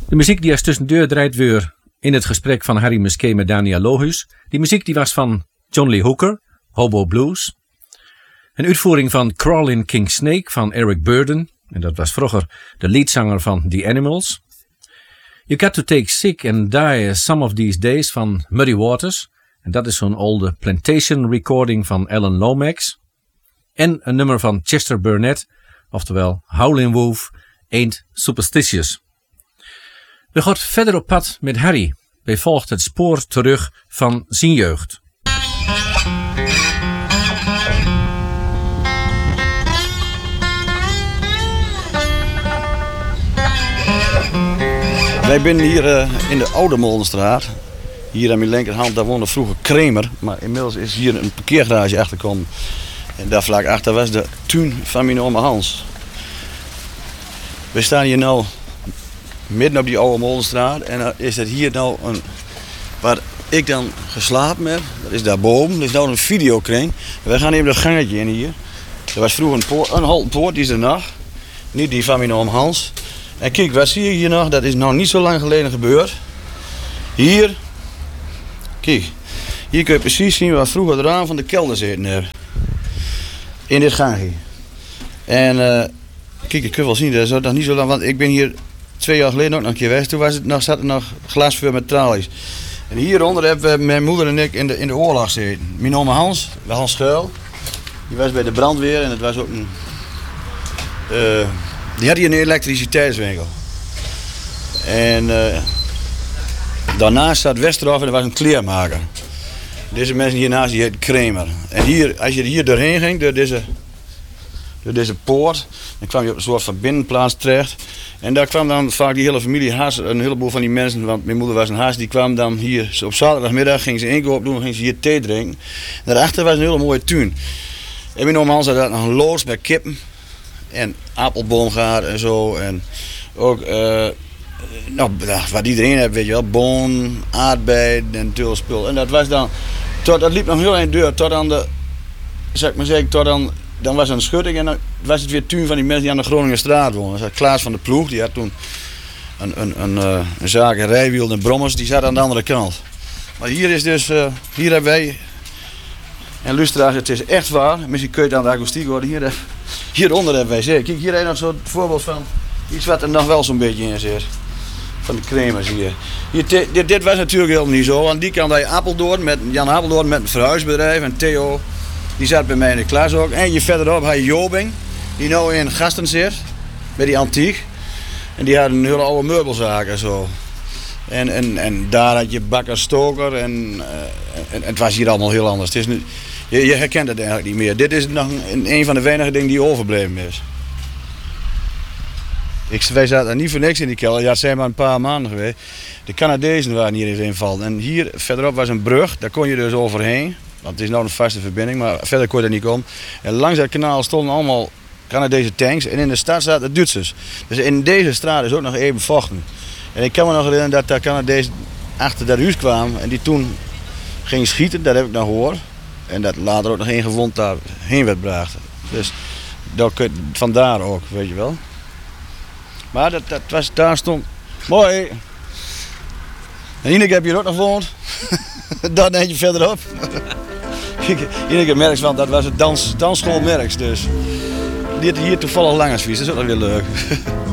De muziek die als tussendeur draait weer in het gesprek van Harry Musquet met Daniel Lohuus. Die muziek die was van John Lee Hooker, Hobo Blues. Een uitvoering van Crawling King Snake van Eric Burdon. En dat was vroeger de leadzanger van The Animals. You Got to Take Sick and Die Some of These Days van Muddy Waters. En dat is zo'n oude Plantation recording van Alan Lomax. En een nummer van Chester Burnett, oftewel Howlin' Wolf, Ain't Superstitious. We gaan verder op pad met Harry. Hij volgt het spoor terug van zijn jeugd. Wij zijn hier in de Oude Molenstraat. Hier aan mijn linkerhand, daar woonde vroeger Kramer. Maar inmiddels is hier een parkeergarage achtergekomen. En daar vlak achter was de tuin van mijn oma Hans. We staan hier nu midden op die Oude Molenstraat. En dan is het hier nou waar ik dan geslapen heb. Dat is daarboven. Dat is nou een videokring. We gaan even dat gangetje in hier. Er was vroeger een houten poort, die is er nog. Niet die van mijn oma Hans. En kijk, wat zie je hier nog? Dat is nog niet zo lang geleden gebeurd. Hier. Kijk. Hier kun je precies zien waar vroeger de raam van de kelder zitten. In dit gangje. En kijk, je kunt wel zien, dat is nog niet zo lang. Want ik ben hier 2 jaar geleden ook nog een keer geweest. Toen zat er nog glasvuur met tralies. En hieronder hebben mijn moeder en ik in de oorlog gezeten. Mijn oma Hans, Hans Schuil. Die was bij de brandweer en het was ook een... die had hier een elektriciteitswinkel. En daarnaast staat Westerhof en er was een kleermaker. Deze mensen hiernaast die heet Kramer. En hier, als je hier doorheen ging, door deze poort, dan kwam je op een soort van binnenplaats terecht. En daar kwam dan vaak die hele familie Haas, een heleboel van die mensen, want mijn moeder was een Haas, die kwam dan hier op zaterdagmiddag, ging ze inkoop doen, ging ze hier thee drinken. En daarachter was een hele mooie tuin. En mijn oma Hans had daar nog een loods met kippen. En appelboomgaard en zo. En ook, wat iedereen heeft, weet je wel, boon, aardbei en tulspul. En dat was dan, dat liep nog heel eind deur, tot aan de, zeg ik maar zeggen, dan was er een schutting en dan was het weer tuin van die mensen die aan de Groningerstraat woonden. Dat was Klaas van de Ploeg, die had toen een zaak in Rijwiel en Brommers, die zat aan de andere kant. Maar hier is dus, hier hebben wij, en luisteraars, het is echt waar, misschien kun je het aan de akoestiek horen, hieronder hebben wij zeker. Kijk, hier heb je nog zo'n voorbeeld van iets wat er nog wel zo'n beetje in zit. Van de Kremers hier. Dit was natuurlijk helemaal niet zo. Aan die kant had je Jan Appeldoorn met een verhuisbedrijf en Theo, die zat bij mij in de klas ook. En je verderop had je Jobing, die nou in Gasten zit, bij die antiek. En die had een hele oude meubelzaak en zo. En daar had je Bakker Stoker en het was hier allemaal heel anders. Het is nu, je herkent het eigenlijk niet meer. Dit is nog een van de weinige dingen die overbleven is. Wij zaten niet voor niks in die kelder. Ja, het zijn maar een paar maanden geweest. De Canadezen waren hier eens invallen. En hier verderop was een brug, daar kon je dus overheen. Want het is nou een vaste verbinding, maar verder kon je er niet komen. En langs dat kanaal stonden allemaal Canadese tanks. En in de stad zaten Duitsers. Dus in deze straat is ook nog even vochten. En ik kan me nog herinneren dat de Canadezen achter dat huis kwamen. En die toen gingen schieten, dat heb ik nog gehoord. En dat later ook nog één gewond daarheen werd gebracht. Dus vandaar ook, weet je wel. Maar daar stond... Mooi! En Ineke heb je ook nog gewoond. Daar net je verderop. Ineke Merks, want dat was het dansschool Merks. Dus die had hier toevallig Langersvies, dat is ook nog weer leuk.